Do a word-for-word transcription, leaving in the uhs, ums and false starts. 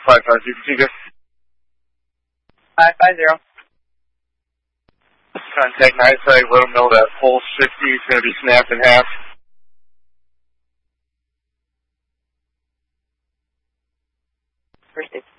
five five zero, Chica. five five zero. Contact night site, let them know that pole sixty is going to be snapped in half. First